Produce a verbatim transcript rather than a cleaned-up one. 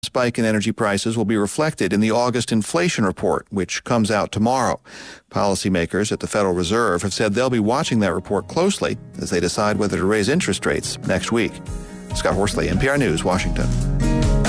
spike in energy prices will be reflected in the August inflation report, which comes out tomorrow. Policymakers at the Federal Reserve have said they'll be watching that report closely as they decide whether to raise interest rates next week. Scott Horsley, N P R News, Washington.